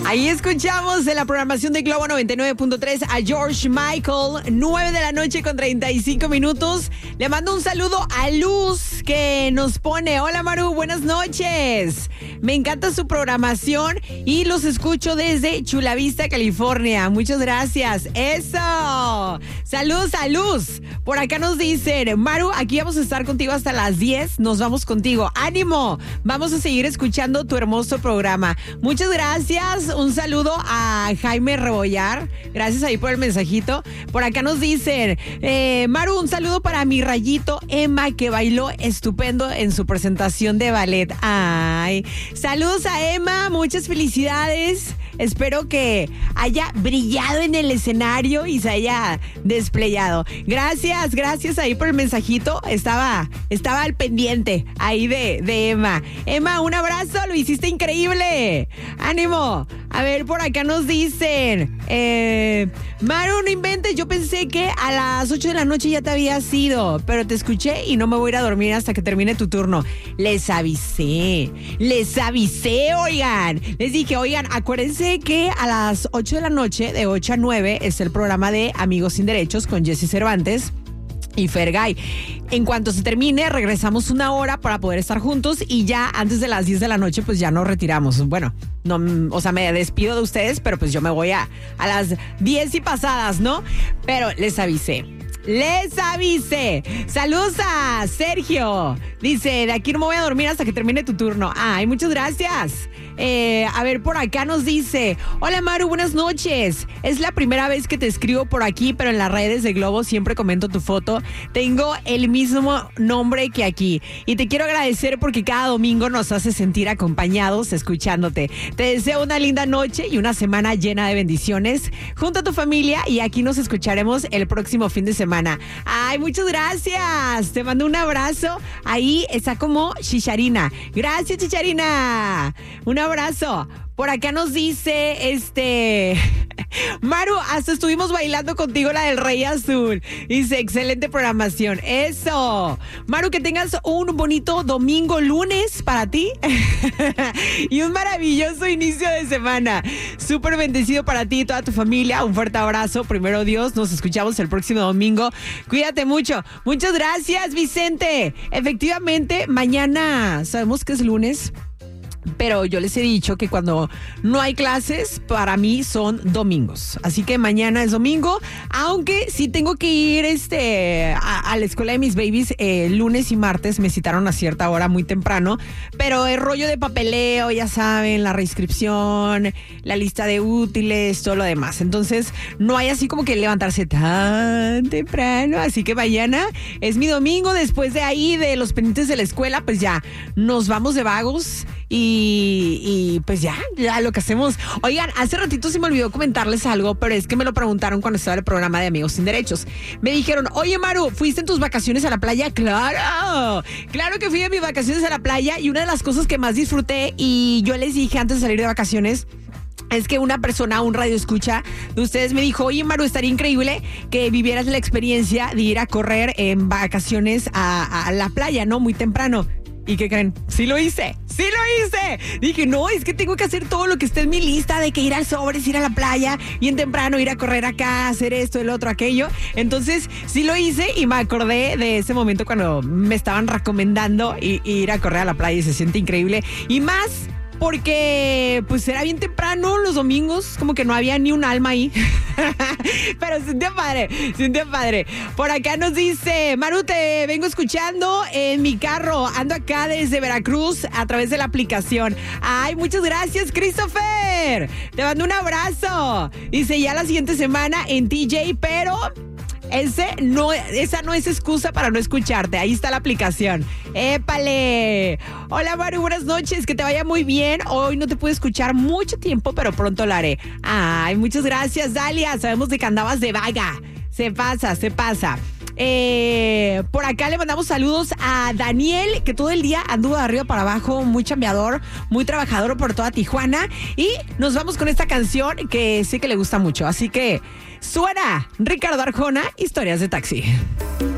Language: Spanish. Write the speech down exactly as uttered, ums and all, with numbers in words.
Ahí escuchamos en la programación de Globo noventa y nueve punto tres a George Michael, nueve de la noche con treinta y cinco minutos. Le mando un saludo a Luz que nos pone: hola Maru, buenas noches. Me encanta su programación y los escucho desde Chula Vista, California. Muchas gracias. Eso. Saludos a Luz. Por acá nos dicen: Maru, aquí vamos a estar contigo hasta las diez. Nos vamos contigo. ¡Ánimo! Vamos a seguir escuchando tu hermoso programa. Muchas gracias. Un saludo a Jaime Rebollar. Gracias ahí por el mensajito. Por acá nos dicen: eh, Maru, un saludo para mi rayito Emma, que bailó estupendo en su presentación de ballet. Ay, saludos a Emma. Muchas felicidades. Espero que haya brillado en el escenario y se haya desplegado. Gracias, gracias ahí por el mensajito. Estaba, estaba al pendiente ahí de, de Emma. Emma, un abrazo, lo hiciste increíble. ¡Ánimo! A ver, por acá nos dicen: eh, Maru, no inventes, yo pensé que a las ocho de la noche ya te habías ido, pero te escuché y no me voy a ir a dormir hasta que termine tu turno. Les avisé, les avisé, oigan. Les dije: oigan, acuérdense que a las ocho de la noche, de ocho a nueve, es el programa de Amigos Sin Derechos con Jesse Cervantes y Fergay. En cuanto se termine, regresamos una hora para poder estar juntos y ya antes de las diez de la noche, pues ya nos retiramos. Bueno, no, o sea, me despido de ustedes, pero pues yo me voy a, a las diez y pasadas, ¿no? Pero les avisé. Les avisé. Saludos a Sergio. Dice: de aquí no me voy a dormir hasta que termine tu turno. Ay, muchas gracias. Eh, a ver, por acá nos dice: hola Maru, buenas noches. Es la primera vez que te escribo por aquí, pero en las redes de Globo siempre comento tu foto. Tengo el mismo nombre que aquí. Y te quiero agradecer porque cada domingo nos hace sentir acompañados escuchándote. Te deseo una linda noche y una semana llena de bendiciones junto a tu familia, y aquí nos escucharemos el próximo fin de semana. Ay, muchas gracias. Te mando un abrazo. Ahí está como Chicharina. Gracias, Chicharina. Un abrazo. Por acá nos dice, este... Maru, hasta estuvimos bailando contigo la del Rey Azul. Dice: excelente programación. Eso. Maru, que tengas un bonito domingo, lunes para ti. Y un maravilloso inicio de semana. Súper bendecido para ti y toda tu familia. Un fuerte abrazo. Primero Dios, nos escuchamos el próximo domingo. Cuídate mucho. Muchas gracias, Vicente. Efectivamente, mañana sabemos que es lunes, pero yo les he dicho que cuando no hay clases, para mí son domingos. Así que mañana es domingo, aunque sí tengo que ir este, a, a la escuela de mis babies. eh, lunes y martes me citaron a cierta hora muy temprano, pero el rollo de papeleo, ya saben, la reinscripción, la lista de útiles, todo lo demás. Entonces no hay así como que levantarse tan temprano. Así que mañana es mi domingo. Después de ahí, de los pendientes de la escuela, pues ya nos vamos de vagos. Y, y pues ya, ya lo que hacemos. Oigan, hace ratito se me olvidó comentarles algo, pero es que me lo preguntaron cuando estaba en el programa de Amigos Sin Derechos. Me dijeron: oye Maru, ¿fuiste en tus vacaciones a la playa? ¡Claro! Claro que fui en mis vacaciones a la playa, y una de las cosas que más disfruté, y yo les dije antes de salir de vacaciones, es que una persona, un radio escucha de ustedes, me dijo: oye Maru, estaría increíble que vivieras la experiencia de ir a correr en vacaciones a, a la playa, ¿no? Muy temprano. ¿Y qué creen? ¡Sí lo hice! ¡Sí lo hice! Dije: no, es que tengo que hacer todo lo que esté en mi lista, de que ir al Sobres, ir a la playa, bien temprano, ir a correr acá, hacer esto, el otro, aquello. Entonces, sí lo hice, y me acordé de ese momento cuando me estaban recomendando ir, ir a correr a la playa, y se siente increíble. Y más porque pues era bien temprano los domingos, como que no había ni un alma ahí. Pero siente padre, siente padre. Por acá nos dice: Maru, te vengo escuchando en mi carro, ando acá desde Veracruz a través de la aplicación. Ay, muchas gracias, Christopher. Te mando un abrazo. Dice: ya la siguiente semana en T J, pero ese no, esa no es excusa para no escucharte. Ahí está la aplicación. ¡Épale! Hola Maru, buenas noches, que te vaya muy bien. Hoy no te pude escuchar mucho tiempo, pero pronto lo haré. Ay, muchas gracias, Dalia. Sabemos de que andabas de vaga. Se pasa, se pasa. Eh, por acá le mandamos saludos a Daniel, que todo el día anduvo de arriba para abajo, muy chambeador, muy trabajador por toda Tijuana. Y nos vamos con esta canción que sé que le gusta mucho. Así que suena Ricardo Arjona, Historias de Taxi.